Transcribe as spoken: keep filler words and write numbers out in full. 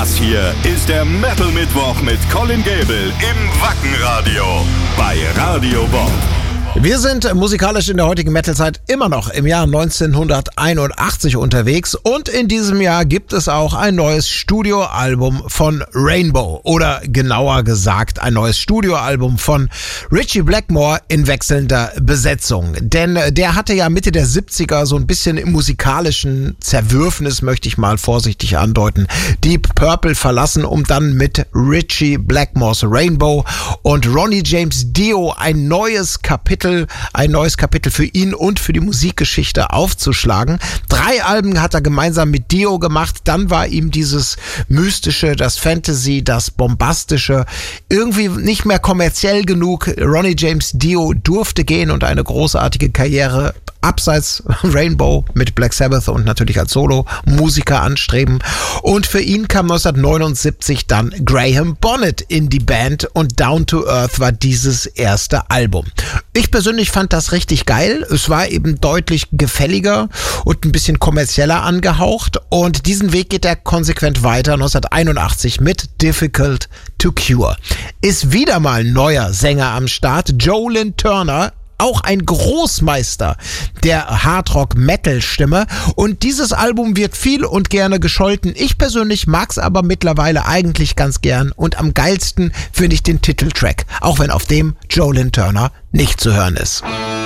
Das hier ist der Metal Mittwoch mit Colin Gable im Wackenradio bei Radio Bob. Wir sind musikalisch in der heutigen Metal-Zeit immer noch im Jahr neunzehnhunderteinundachtzig unterwegs und in diesem Jahr gibt es auch ein neues Studioalbum von Rainbow oder genauer gesagt ein neues Studioalbum von Ritchie Blackmore in wechselnder Besetzung. Denn der hatte ja Mitte der siebziger so ein bisschen im musikalischen Zerwürfnis, möchte ich mal vorsichtig andeuten, Deep Purple verlassen, um dann mit Ritchie Blackmores Rainbow und Ronnie James Dio ein neues Kapitel ein neues Kapitel für ihn und für die Musikgeschichte aufzuschlagen. Drei Alben hat er gemeinsam mit Dio gemacht, dann war ihm dieses Mystische, das Fantasy, das Bombastische irgendwie nicht mehr kommerziell genug. Ronnie James Dio durfte gehen und eine großartige Karriere abseits Rainbow mit Black Sabbath und natürlich als Solo-Musiker anstreben. Und für ihn kam neunzehnhundertneunundsiebzig dann Graham Bonnet in die Band und Down to Earth war dieses erste Album. Ich persönlich fand das richtig geil. Es war eben deutlich gefälliger und ein bisschen kommerzieller angehaucht und diesen Weg geht er konsequent weiter neunzehnhunderteinundachtzig mit Difficult to Cure. Ist wieder mal ein neuer Sänger am Start, Joe Lynn Turner, auch ein Großmeister der Hardrock-Metal-Stimme. Und dieses Album wird viel und gerne gescholten. Ich persönlich mag's aber mittlerweile eigentlich ganz gern. Und am geilsten finde ich den Titeltrack, auch wenn auf dem Joe Lynn Turner nicht zu hören ist.